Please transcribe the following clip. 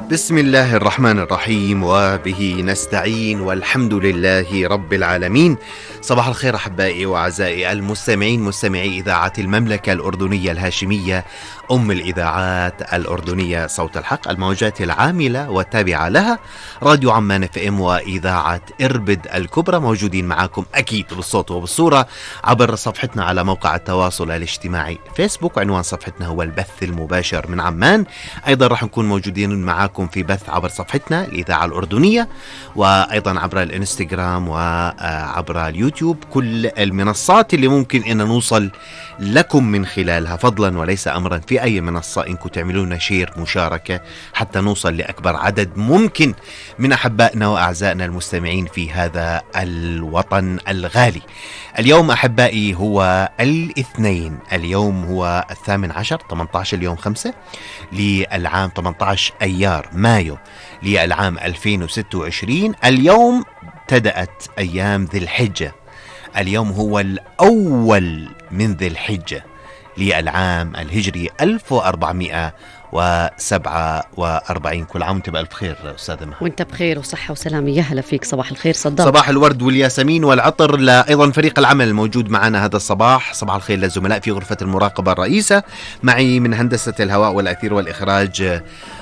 بسم الله الرحمن الرحيم وبه نستعين والحمد لله رب العالمين. صباح الخير أحبائي وأعزائي المستمعين، مستمعي إذاعة المملكة الأردنية الهاشمية أم الإذاعات الأردنية صوت الحق، الموجات العاملة والتابعة لها راديو عمان FM وإذاعة إربد الكبرى. موجودين معاكم أكيد بالصوت وبالصورة عبر صفحتنا على موقع التواصل الاجتماعي فيسبوك، عنوان صفحتنا هو البث المباشر من عمان. أيضا راح نكون موجودين معاكم في بث عبر صفحتنا الإذاعة الأردنية، وأيضا عبر الإنستغرام وعبر اليوتيوب، كل المنصات اللي ممكن أن نوصل لكم من خلالها فضلا وليس أمرا في أي منصة إنكم تعملون شير مشاركة حتى نوصل لأكبر عدد ممكن من أحبائنا وأعزائنا المستمعين في هذا الوطن الغالي. اليوم أحبائي هو الاثنين، اليوم هو 18 اليوم 5 للعام 18 أيار مايو للعام 2026. اليوم ابتدأت أيام ذي الحجة، اليوم هو الأول من ذي الحجة للعام الهجري 1447. كل عام وانت بألف خير أستاذ مها. وانت بخير وصحة وسلامة. يا هلا فيك. صباح الخير صدام. صباح الورد والياسمين والعطر أيضا فريق العمل الموجود معنا هذا الصباح. صباح الخير للزملاء في غرفة المراقبة الرئيسة، معي من هندسة الهواء والأثير والإخراج